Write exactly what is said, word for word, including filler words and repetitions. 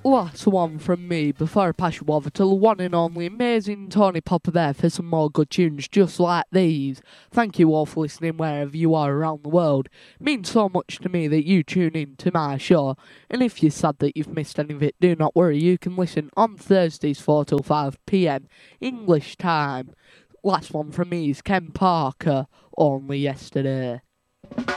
Last one from me before I pass you over to the one and only amazing Tony Popper there for some more good tunes just like these. Thank you all for listening wherever you are around the world. It means so much to me that you tune in to my show. And if you're sad that you've missed any of it, do not worry, you can listen on Thursdays four till five p m English time. Last one from me is Ken Parker, Only Yesterday.